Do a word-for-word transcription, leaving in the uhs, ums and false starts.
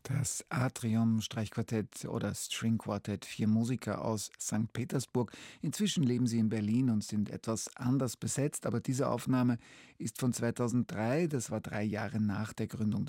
Das Atrium-Streichquartett oder String Quartet, vier Musiker aus Sankt Petersburg. Inzwischen leben sie in Berlin und sind etwas anders besetzt, aber diese Aufnahme ist von zweitausenddrei, das war drei Jahre nach der Gründung